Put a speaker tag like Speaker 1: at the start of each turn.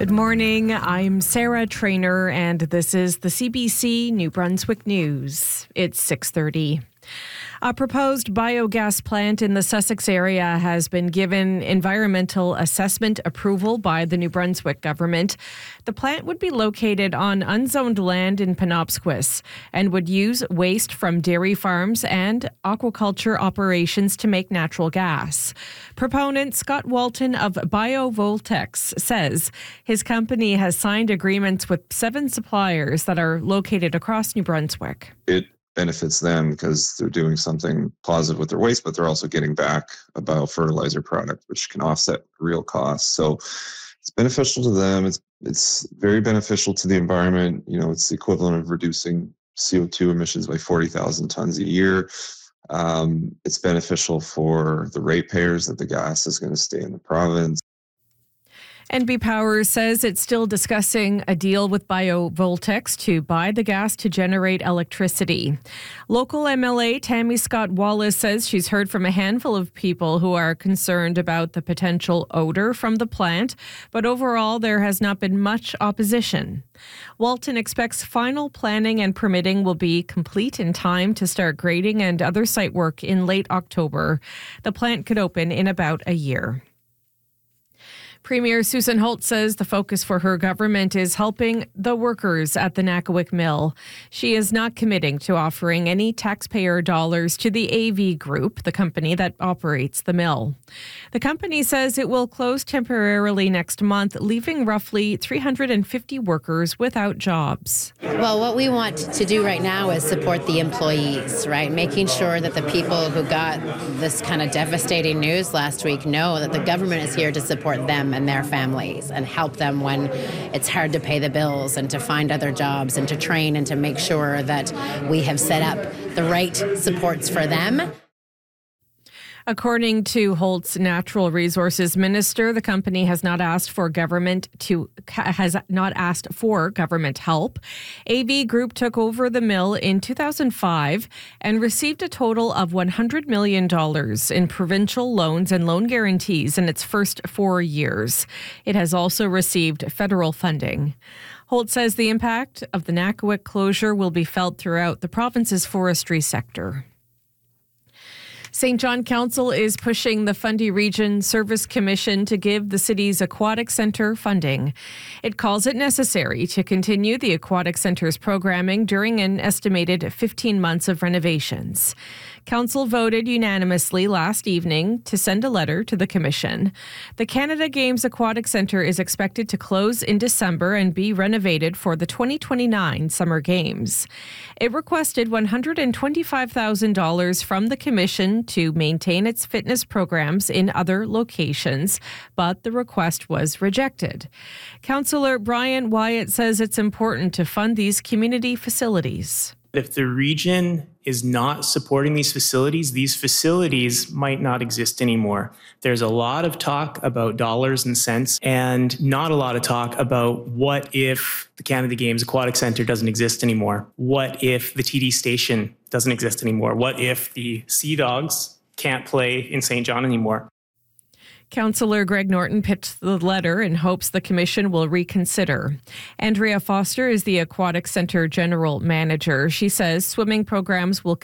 Speaker 1: Good morning. I'm Sarah Trainer, and this is the CBC New Brunswick News. It's 6:30. A proposed biogas plant in the Sussex area has been given environmental assessment approval by the New Brunswick government. The plant would be located on unzoned land in Penobscot and would use waste from dairy farms and aquaculture operations to make natural gas. Proponent Scott Walton of BioVoltex says his company has signed agreements with 7 suppliers that are located across New Brunswick.
Speaker 2: It benefits them because they're doing something positive with their waste, but they're also getting back a biofertilizer product, which can offset real costs. So it's beneficial to them. It's very beneficial to the environment. You know, it's the equivalent of reducing CO2 emissions by 40,000 tons a year. It's beneficial for the ratepayers that the gas is going to stay in the province.
Speaker 1: NB Power says it's still discussing a deal with BioVoltex to buy the gas to generate electricity. Local MLA Tammy Scott Wallace says she's heard from a handful of people who are concerned about the potential odor from the plant, but overall there has not been much opposition. Walton expects final planning and permitting will be complete in time to start grading and other site work in late October. The plant could open in about a year. Premier Susan Holt says the focus for her government is helping the workers at the Nakawick Mill. She is not committing to offering any taxpayer dollars to the AV Group, the company that operates the mill. The company says it will close temporarily next month, leaving roughly 350 workers without jobs.
Speaker 3: Well, what we want to do right now is support the employees, right? Making sure that the people who got this kind of devastating news last week know that the government is here to support them and their families and help them when it's hard to pay the bills and to find other jobs and to train and to make sure that we have set up the right supports for them.
Speaker 1: According to Holt's Natural Resources Minister, the company has not asked for government help. AV Group took over the mill in 2005 and received a total of $100 million in provincial loans and loan guarantees in its first 4 years. It has also received federal funding. Holt says the impact of the Nakawick closure will be felt throughout the province's forestry sector. St. John Council is pushing the Fundy Region Service Commission to give the city's aquatic centre funding. It calls it necessary to continue the aquatic centre's programming during an estimated 15 months of renovations. Council voted unanimously last evening to send a letter to the Commission. The Canada Games Aquatic Centre is expected to close in December and be renovated for the 2029 Summer Games. It requested $125,000 from the Commission to maintain its fitness programs in other locations, but the request was rejected. Councillor Brian Wyatt says it's important to fund these community facilities.
Speaker 4: If the region is not supporting these facilities might not exist anymore. There's a lot of talk about dollars and cents and not a lot of talk about what if the Canada Games Aquatic Centre doesn't exist anymore? What if the TD station doesn't exist anymore? What if the Sea Dogs can't play in St. John anymore?
Speaker 1: Councillor Greg Norton picked the letter and hopes the Commission will reconsider. Andrea Foster is the Aquatic Centre General Manager. She says swimming programs will